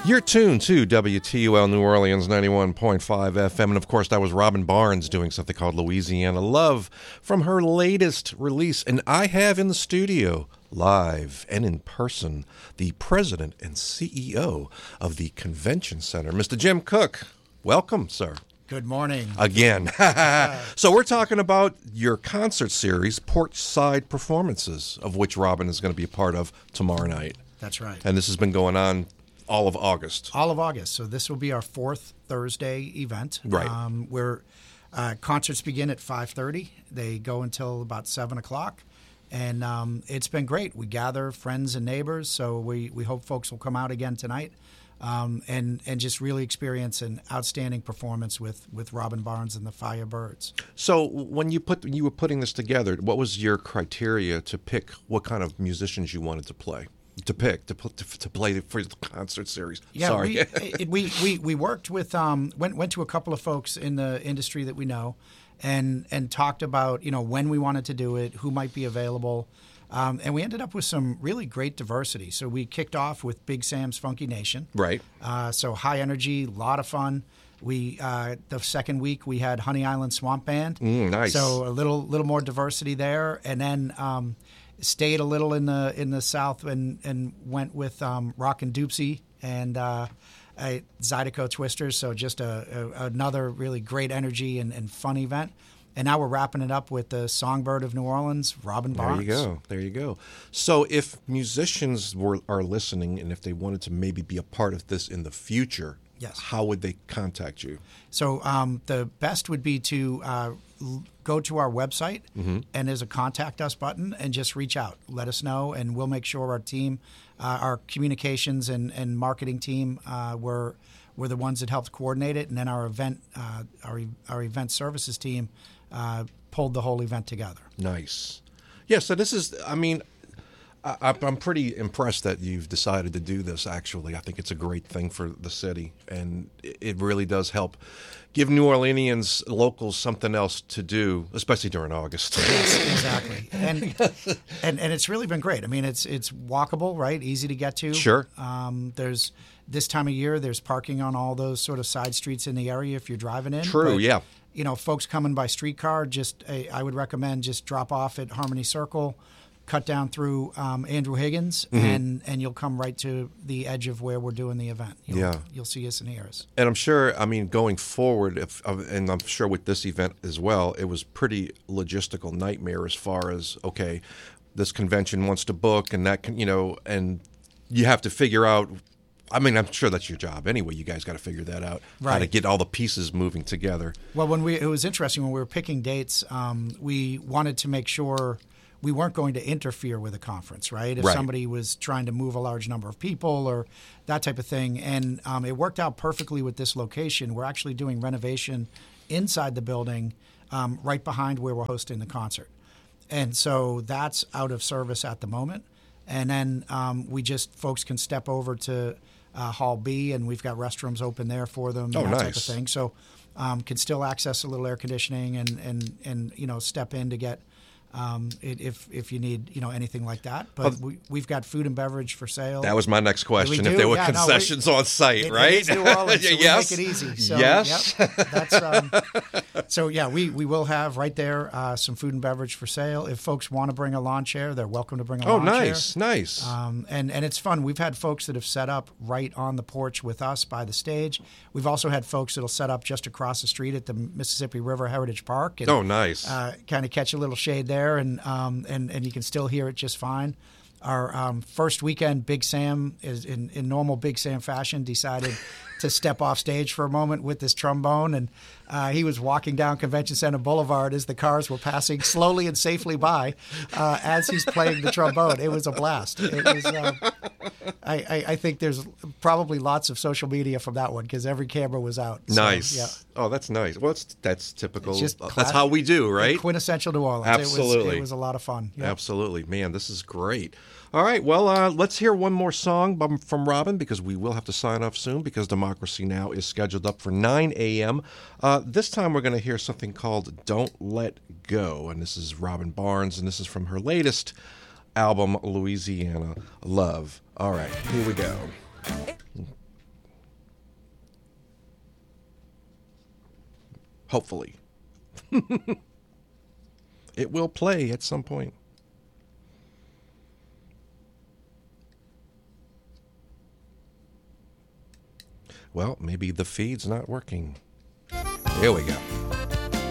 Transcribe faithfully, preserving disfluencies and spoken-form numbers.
You're tuned to W T U L New Orleans ninety-one point five F M, and of course that was Robin Barnes doing something called Louisiana Love from her latest release. And I have in the studio, live and in person, the president and C E O of the Convention Center, Mister Jim Cook. Welcome, sir. Good morning. Again. So we're talking about your concert series, Porchside Performances, of which Robin is going to be a part of tomorrow night. That's right. And this has been going on all of August. All of August. So this will be our fourth Thursday event. Right. Um, where uh, concerts begin at five thirty. They go until about seven o'clock. And um, it's been great. We gather friends and neighbors, so we, we hope folks will come out again tonight um, and, and just really experience an outstanding performance with, with Robin Barnes and the Firebirds. So when you put you were putting this together, what was your criteria to pick what kind of musicians you wanted to play? To pick to put to, to play for the concert series. Yeah, Sorry, we, it, we we we worked with um went went to a couple of folks in the industry that we know, and and talked about you know when we wanted to do it, who might be available, um, and we ended up with some really great diversity. So we kicked off with Big Sam's Funky Nation, right? Uh, so high energy, a lot of fun. We uh, the second week we had Honey Island Swamp Band, Mm, nice. So a little little more diversity there, and then. Um, Stayed a little in the in the south and, and went with um, Rockin' Doopsie and uh, uh, Zydeco Twisters. So just a, a, another really great energy and, and fun event. And now we're wrapping it up with the Songbird of New Orleans, Robin Barnes. There you go. There you go. So if musicians were are listening and if they wanted to maybe be a part of this in the future, yes, how would they contact you? So um, the best would be to uh, l- go to our website, mm-hmm. and there's a contact us button, and just reach out. Let us know, and we'll make sure our team, uh, our communications and, and marketing team, uh, were were the ones that helped coordinate it, and then our event uh, our our event services team uh, pulled the whole event together. Nice. Yeah. So this is. I mean. I, I'm pretty impressed that you've decided to do this, actually. I think it's a great thing for the city, and it really does help give New Orleanians, locals, something else to do, especially during August. Yes, exactly. And, and and it's really been great. I mean, it's it's walkable, right? Easy to get to. Sure. Um, there's this time of year, there's parking on all those sort of side streets in the area if you're driving in. True, but, yeah. You know, folks coming by streetcar, just I, I would recommend just drop off at Harmony Circle, cut down through um, Andrew Higgins, mm-hmm. and, and you'll come right to the edge of where we're doing the event. You'll, yeah. You'll see us and hear us. And I'm sure, I mean, going forward, if and I'm sure with this event as well, it was pretty logistical nightmare as far as, okay, this convention wants to book, and that can, you know, and you have to figure out, I mean, I'm sure that's your job anyway. You guys got to figure that out, right. How to get all the pieces moving together. Well, when we it was interesting when we were picking dates, um, we wanted to make sure we weren't going to interfere with a conference, right? If right. somebody was trying to move a large number of people or that type of thing. And um, it worked out perfectly with this location. We're actually doing renovation inside the building um, right behind where we're hosting the concert. And so that's out of service at the moment. And then um, we just, folks can step over to uh, Hall B, and we've got restrooms open there for them, oh, that nice. type of thing. So um, can still access a little air conditioning and, and, and you know, step in to get Um, it, if if you need you know anything like that, but we, we've got food and beverage for sale. That was my next question. We If there were yeah, concessions no, we, on site, it, right? It is New Orleans, so yes. we make it easy. So, yes. Yep, that's, um, so yeah, we, we will have right there uh, some food and beverage for sale. If folks want to bring a lawn chair, they're welcome to bring a oh, lawn chair. Oh, nice, nice. Um, and and it's fun. We've had folks that have set up right on the porch with us by the stage. We've also had folks that'll set up just across the street at the Mississippi River Heritage Park. And, oh, nice. Uh, kind of catch a little shade there, and um, and and you can still hear it just fine. Our um, first weekend, Big Sam, is in, in normal Big Sam fashion, decided to step off stage for a moment with this trombone, and uh, he was walking down Convention Center Boulevard as the cars were passing slowly and safely by uh, as he's playing the trombone. It was a blast. It was. Uh, I, I, I think there's probably lots of social media from that one because every camera was out. So, nice. yeah. Oh, that's nice. Well, it's, that's typical. Just that's classic, how we do, right? Quintessential New Orleans. Absolutely. It was, it was a lot of fun. Yep. Absolutely. Man, this is great. All right. Well, uh, let's hear one more song from Robin because we will have to sign off soon because Democracy Now! Is scheduled up for nine a.m. Uh, this time we're going to hear something called Don't Let Go. And this is Robin Barnes, and this is from her latest album, Louisiana Love. All right. Here we go. Hopefully. It will play at some point. Well, maybe the feed's not working. Here we go.